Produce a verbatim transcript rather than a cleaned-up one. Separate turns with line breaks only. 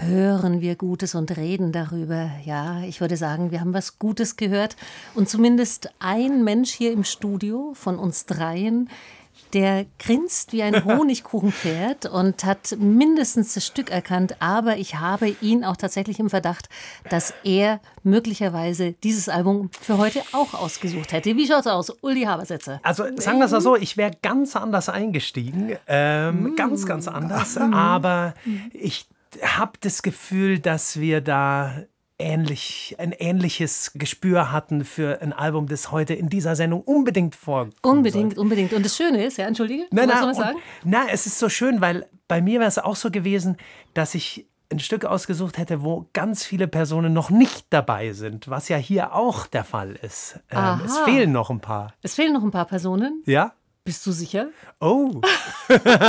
hören wir Gutes und reden darüber. Ja, ich würde sagen, wir haben was Gutes gehört. Und zumindest ein Mensch hier im Studio von uns dreien, der grinst wie ein Honigkuchenpferd und hat mindestens das Stück erkannt. Aber ich habe ihn auch tatsächlich im Verdacht, dass er möglicherweise dieses Album für heute auch ausgesucht hätte. Wie schaut's aus, Uli Habersetzer?
Also sagen wir es mal so, ich wäre ganz anders eingestiegen. Ähm, mm. Ganz, ganz anders. Mm. Aber ich habe das Gefühl, dass wir da ähnlich, ein ähnliches Gespür hatten für ein Album, das heute in dieser Sendung unbedingt vorkommt.
Unbedingt,
sollte.
unbedingt. Und das Schöne ist, ja, entschuldige,
nein,
was
nein,
soll man sagen?
Na, es ist so schön, weil bei mir wäre es auch so gewesen, dass ich ein Stück ausgesucht hätte, wo ganz viele Personen noch nicht dabei sind, was ja hier auch der Fall ist. Ähm, es fehlen noch ein paar.
Es fehlen noch ein paar Personen?
Ja.
Bist du sicher?
Oh.